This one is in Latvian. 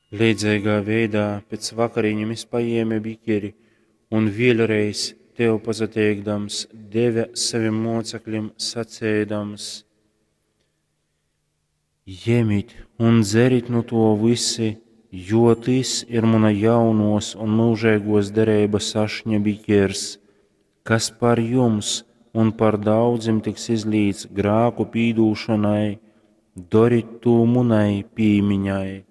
Līdzīgā veidā pēc vakariņiem es paņēmu bikeri un vēlreiz tev pasateikdams deva saviem mocekļiem sacēdams: Ņemiet un dzerit no to visi, jo tas ir mana jaunos un mūžīgos derības ašņa bikers, kas par jums un par daudziem tiks izlīts grēku pīdūšanai, dariet to manai piemiņai.